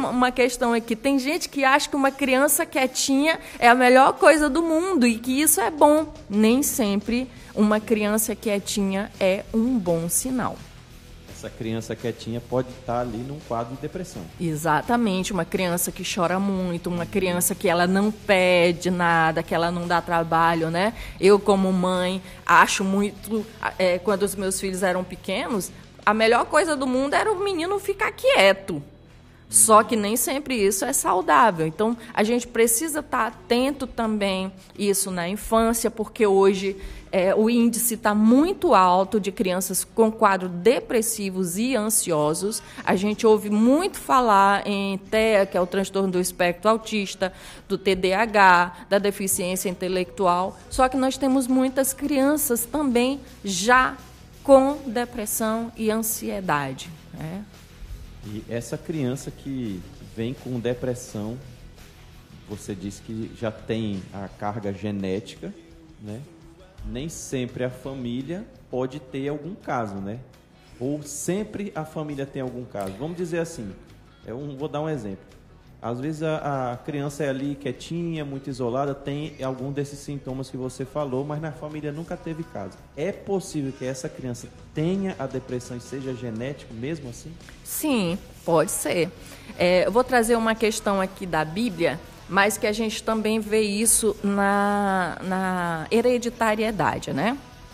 uma questão aqui. Tem gente que acha que uma criança quietinha é a melhor coisa do mundo e que isso é bom. Nem sempre uma criança quietinha é um bom sinal. Essa criança quietinha pode estar ali num quadro de depressão. Exatamente, uma criança que chora muito, uma criança que ela não pede nada, que ela não dá trabalho, né? Eu, como mãe, acho muito... quando os meus filhos eram pequenos, a melhor coisa do mundo era o menino ficar quieto. Só que nem sempre isso é saudável. Então, a gente precisa estar atento também isso na infância, porque hoje o índice está muito alto de crianças com quadros depressivos e ansiosos. A gente ouve muito falar em TEA, que é o transtorno do espectro autista, do TDAH, da deficiência intelectual. Só que nós temos muitas crianças também já com depressão e ansiedade, né? E essa criança que vem com depressão, você disse que já tem a carga genética, né? Nem sempre a família pode ter algum caso, né? Ou sempre a família tem algum caso. Vamos dizer assim, vou dar um exemplo. Às vezes a criança é ali quietinha, muito isolada, tem algum desses sintomas que você falou, mas na família nunca teve caso. É possível que essa criança tenha a depressão e seja genético mesmo assim? Sim, pode ser. Eu vou trazer uma questão aqui da Bíblia, mas que a gente também vê isso na hereditariedade, né?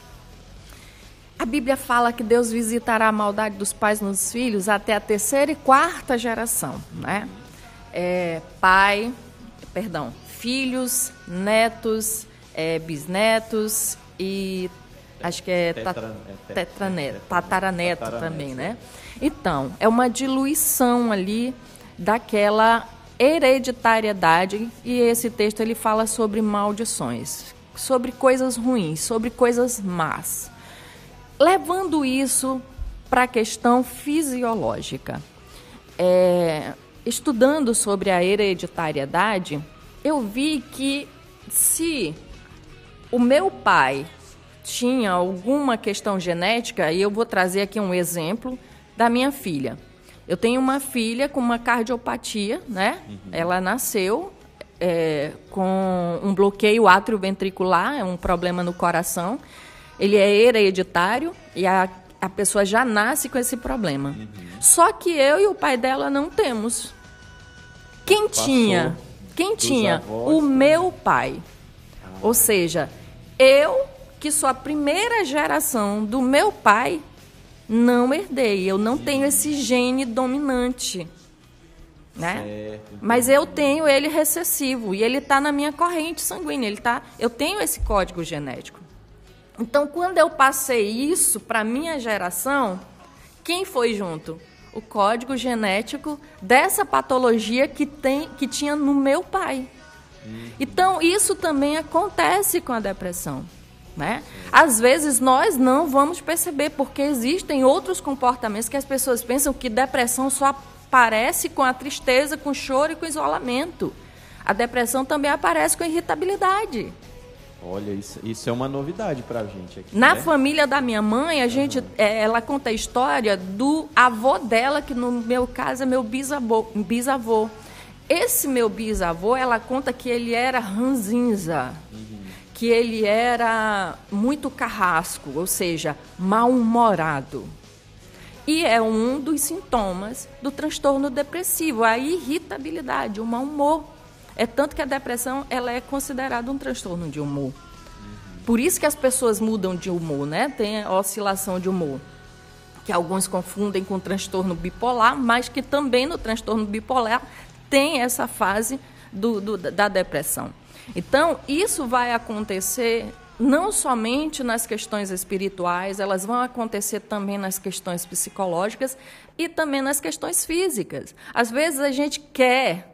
A Bíblia fala que Deus visitará a maldade dos pais nos filhos até a 3ª e 4ª geração, né? Filhos, netos, bisnetos e acho que é tataraneto também, né? Então, é uma diluição ali daquela hereditariedade e esse texto ele fala sobre maldições, sobre coisas ruins, sobre coisas más. Levando isso para a questão fisiológica. Estudando sobre a hereditariedade, eu vi que se o meu pai tinha alguma questão genética, e eu vou trazer aqui um exemplo da minha filha. Eu tenho uma filha com uma cardiopatia, né? Uhum. Ela nasceu com um bloqueio atrioventricular, é um problema no coração. Ele é hereditário e a pessoa já nasce com esse problema. Uhum. Só que eu e o pai dela não temos. Quem tinha? O meu pai. Ou seja, eu, que sou a primeira geração do meu pai, não herdei. Eu não tenho esse gene dominante, né? Certo. Mas eu tenho ele recessivo e ele está na minha corrente sanguínea. Eu tenho esse código genético. Então, quando eu passei isso para a minha geração, quem foi junto? O código genético dessa patologia que tinha no meu pai. Então, isso também acontece com a depressão, né? Às vezes, nós não vamos perceber, porque existem outros comportamentos que as pessoas pensam que depressão só aparece com a tristeza, com o choro e com o isolamento. A depressão também aparece com a irritabilidade. Olha, isso é uma novidade pra gente aqui. Na família da minha mãe, ela conta a história do avô dela, que no meu caso é meu bisavô. Esse meu bisavô, ela conta que ele era ranzinza, que ele era muito carrasco, ou seja, mal-humorado. E é um dos sintomas do transtorno depressivo, a irritabilidade, o mau humor. É tanto que a depressão ela é considerada um transtorno de humor. Por isso que as pessoas mudam de humor, né? Tem a oscilação de humor, que alguns confundem com transtorno bipolar, mas que também no transtorno bipolar tem essa fase da depressão. Então, isso vai acontecer não somente nas questões espirituais, elas vão acontecer também nas questões psicológicas e também nas questões físicas. Às vezes a gente quer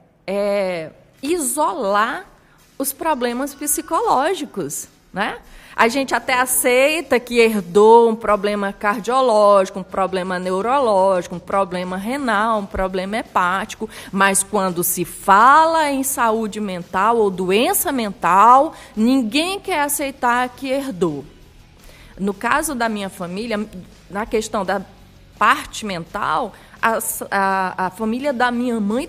isolar os problemas psicológicos, né? A gente até aceita que herdou um problema cardiológico, um problema neurológico, um problema renal, um problema hepático, mas quando se fala em saúde mental ou doença mental, ninguém quer aceitar que herdou. No caso da minha família, na questão da parte mental, a família da minha mãe